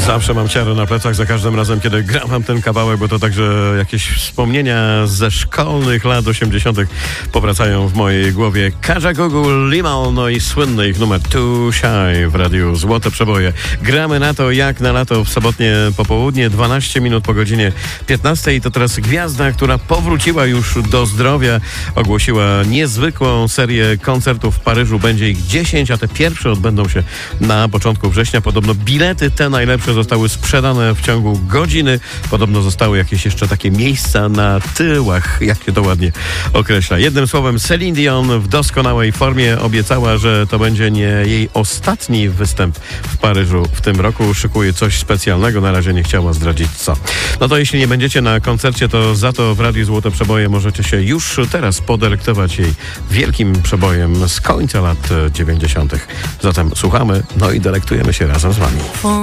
Zawsze mam ciarę na plecach za każdym razem, kiedy gram wam ten kawałek, bo to także jakieś wspomnienia ze szkolnych lat 80. powracają w mojej głowie. Kaja Google, Limon, no i słynny ich numer Too Shy w radiu Złote Przeboje. Gramy na to jak na lato w sobotnie popołudnie, 12 minut po godzinie 15. I to teraz gwiazda, która powróciła już do zdrowia, ogłosiła niezwykłą serię koncertów w Paryżu. Będzie ich 10, a te pierwsze odbędą się na początku września. Podobno bilety te najlepsze zostały sprzedane w ciągu godziny. Podobno zostały jakieś jeszcze takie miejsca na tyłach, jak się to ładnie określa. Jednym słowem, Celine Dion w doskonałej formie obiecała, że to będzie nie jej ostatni występ w Paryżu w tym roku. Szykuje coś specjalnego, na razie nie chciała zdradzić co. No to jeśli nie będziecie na koncercie, to za to w Radiu Złote Przeboje możecie się już teraz podelektować jej wielkim przebojem z końca lat 90. Zatem słuchamy, no i delektujemy się razem z wami.